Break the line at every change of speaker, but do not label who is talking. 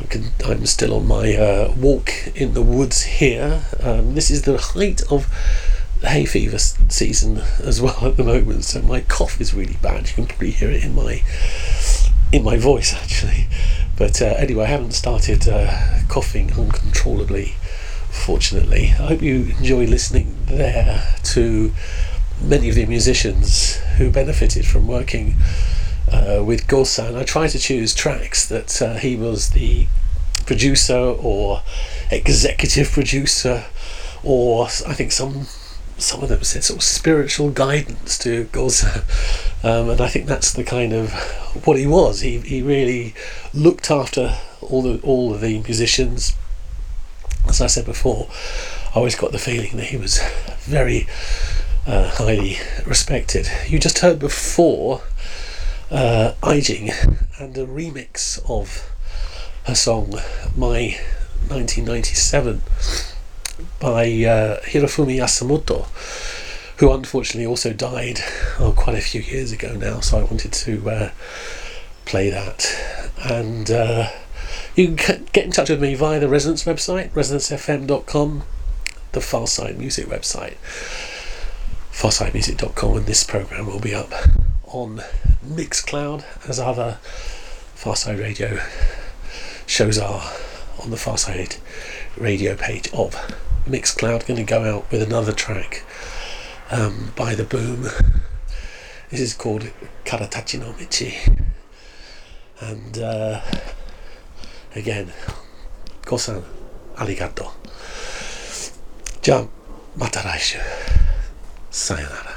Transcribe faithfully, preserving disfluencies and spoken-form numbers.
can, I'm still on my uh, walk in the woods here. Um, this is the height of the hay fever season as well at the moment, so my cough is really bad. You can probably hear it in my in my voice actually. But uh, anyway, I haven't started uh, coughing uncontrollably, fortunately. I hope you enjoy listening there to many of the musicians who benefited from working uh, with Go-san. I try to choose tracks that uh, he was the producer or executive producer, or I think some some of them said sort of spiritual guidance to Go-san, um, and I think that's the kind of what he was. He he really looked after all the all of the musicians. As I said before, I always got the feeling that he was very uh, highly respected. You just heard before uh, Aijing and a remix of her song My nineteen ninety-seven by uh, Hirofumi Yasumoto, who unfortunately also died oh, quite a few years ago now, so I wanted to uh, play that. And uh, you can get in touch with me via the Resonance website, resonance f m dot com, the Farside Music website, farside music dot com, and this programme will be up on Mixcloud, as other Farside Radio shows are on the Farside Radio page of Mixcloud. Going to go out with another track um, by The Boom. This is called Karatachi no Michi, and uh, again, Go-san, arigato. じゃあまた来週。さよなら。